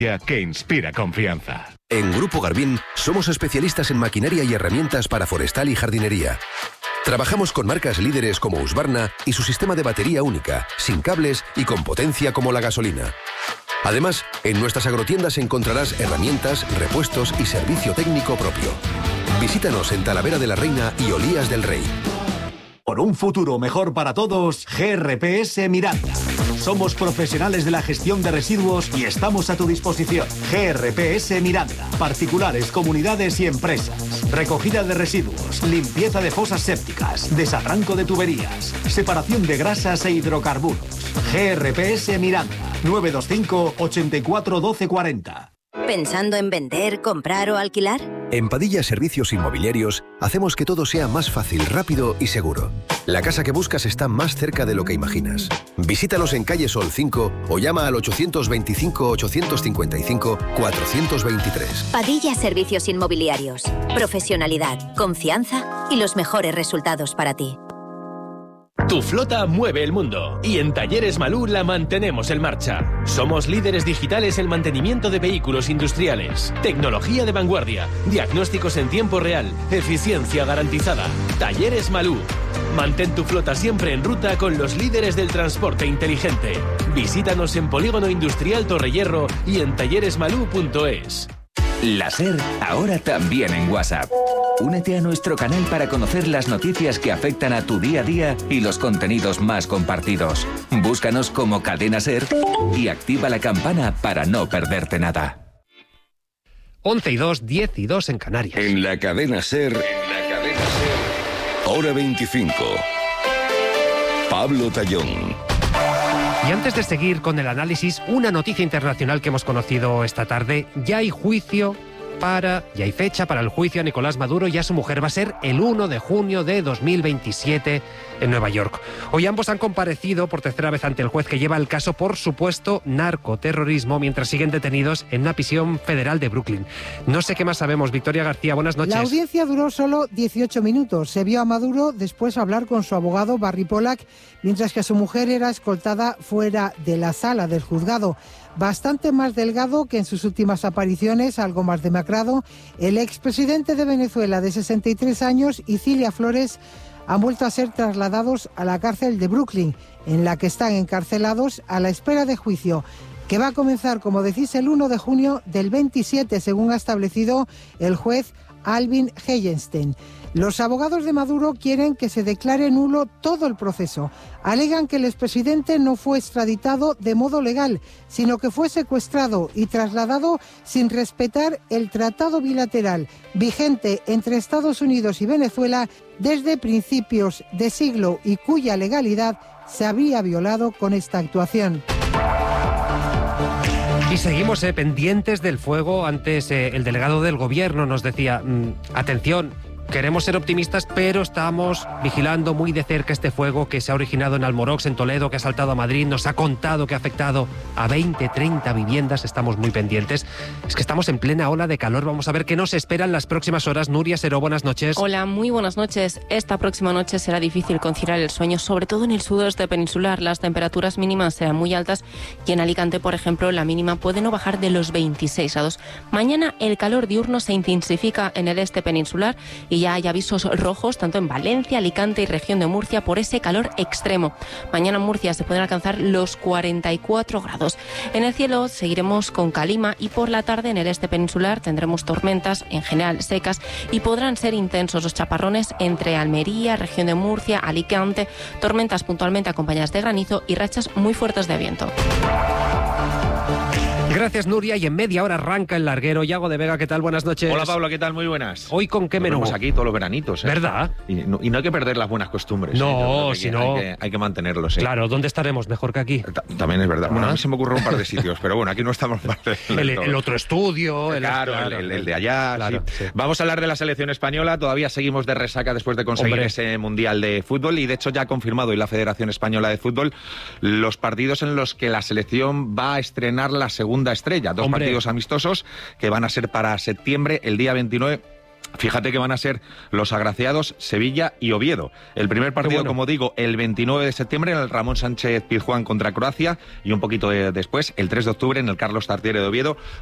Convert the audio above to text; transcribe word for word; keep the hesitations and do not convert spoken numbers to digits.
Que inspira confianza. En Grupo Garbín somos especialistas en maquinaria y herramientas para forestal y jardinería. Trabajamos con marcas líderes como Husqvarna y su sistema de batería única, sin cables y con potencia como la gasolina. Además, en nuestras agrotiendas encontrarás herramientas, repuestos y servicio técnico propio. Visítanos en Talavera de la Reina y Olías del Rey. Por un futuro mejor para todos, G R P S Miranda. Somos profesionales de la gestión de residuos y estamos a tu disposición. G R P S Miranda. Particulares, comunidades y empresas. Recogida de residuos, limpieza de fosas sépticas, desarranco de tuberías, separación de grasas e hidrocarburos. G R P S Miranda. nueve dos cinco, ochenta y cuatro, doce cuarenta. ¿Pensando en vender, comprar o alquilar? En Padilla Servicios Inmobiliarios hacemos que todo sea más fácil, rápido y seguro. La casa que buscas está más cerca de lo que imaginas. Visítanos en calle Sol cinco o llama al ochocientos veinticinco, ochocientos cincuenta y cinco, cuatrocientos veintitrés. Padilla Servicios Inmobiliarios. Profesionalidad, confianza y los mejores resultados para ti. Tu flota mueve el mundo y en Talleres Malú la mantenemos en marcha. Somos líderes digitales en mantenimiento de vehículos industriales, tecnología de vanguardia, diagnósticos en tiempo real, eficiencia garantizada. Talleres Malú. Mantén tu flota siempre en ruta con los líderes del transporte inteligente. Visítanos en Polígono Industrial Torrehierro y en talleres malú punto es. La SER, ahora también en WhatsApp. Únete a nuestro canal para conocer las noticias que afectan a tu día a día y los contenidos más compartidos. Búscanos como Cadena SER y activa la campana para no perderte nada. once y dos, diez y dos en Canarias. En la Cadena SER, en la Cadena SER, hora veinticinco. Pablo Tallón. Y antes de seguir con el análisis, una noticia internacional que hemos conocido esta tarde. Ya hay juicio para, ya hay fecha para el juicio a Nicolás Maduro y a su mujer. Va a ser el uno de junio de dos mil veintisiete en Nueva York. Hoy ambos han comparecido por tercera vez ante el juez que lleva el caso por supuesto narcoterrorismo, mientras siguen detenidos en una prisión federal de Brooklyn. No sé qué más sabemos. Victoria García, buenas noches. La audiencia duró solo dieciocho minutos. Se vio a Maduro después hablar con su abogado Barry Pollack, mientras que su mujer era escoltada fuera de la sala del juzgado. Bastante más delgado que en sus últimas apariciones, algo más demacrado, el expresidente de Venezuela de sesenta y tres años y Cilia Flores han vuelto a ser trasladados a la cárcel de Brooklyn, en la que están encarcelados a la espera de juicio, que va a comenzar, como decís, el uno de junio del veintisiete, según ha establecido el juez Alvin Helgenstein. Los abogados de Maduro quieren que se declare nulo todo el proceso. Alegan que el expresidente no fue extraditado de modo legal, sino que fue secuestrado y trasladado sin respetar el tratado bilateral vigente entre Estados Unidos y Venezuela desde principios de siglo y cuya legalidad se había violado con esta actuación. Y seguimos eh, pendientes del fuego. Antes eh, el delegado del gobierno nos decía, mmm, atención, queremos ser optimistas, pero estamos vigilando muy de cerca este fuego que se ha originado en Almorox, en Toledo, que ha saltado a Madrid. Nos ha contado que ha afectado a veinte, treinta viviendas. Estamos muy pendientes. Es que estamos en plena ola de calor. Vamos a ver qué nos esperan las próximas horas. Nuria Seró, buenas noches. Hola, muy buenas noches. Esta próxima noche será difícil conciliar el sueño, sobre todo en el sudoeste peninsular. Las temperaturas mínimas serán muy altas y en Alicante, por ejemplo, la mínima puede no bajar de los veintiséis grados. Mañana el calor diurno se intensifica en el este peninsular y ya hay avisos rojos tanto en Valencia, Alicante y región de Murcia por ese calor extremo. Mañana en Murcia se pueden alcanzar los cuarenta y cuatro grados. En el cielo seguiremos con calima y por la tarde en el este peninsular tendremos tormentas, en general secas, y podrán ser intensos los chaparrones entre Almería, región de Murcia, Alicante, tormentas puntualmente acompañadas de granizo y rachas muy fuertes de viento. Gracias, Nuria. Y en media hora arranca el larguero. Yago de Vega, ¿qué tal? Buenas noches. Hola, Pablo, ¿qué tal? Muy buenas. ¿Hoy con qué menú? Estamos aquí todos los veranitos, ¿eh? ¿Verdad? Y no, y no hay que perder las buenas costumbres. No, ¿eh? si hay no... Que, hay que mantenerlos, ¿eh? Claro, ¿dónde estaremos? Mejor que aquí. Ta También es verdad. Bueno, a mí se me ocurre un par de sitios, pero bueno, aquí no estamos parte el, el otro estudio. El, claro, claro el, el, el de allá. Claro, sí. Sí. Vamos a hablar de la selección española. Todavía seguimos de resaca después de conseguir Hombre. ese Mundial de Fútbol y de hecho ya ha confirmado hoy la Federación Española de Fútbol los partidos en los que la selección va a estrenar la segunda estrella. Dos Hombre. partidos amistosos que van a ser para septiembre, el día veintinueve Fíjate que van a ser los agraciados Sevilla y Oviedo. El primer partido, bueno. como digo, el veintinueve de septiembre en el Ramón Sánchez Pizjuán contra Croacia y un poquito de, después, el tres de octubre, en el Carlos Tartiere de Oviedo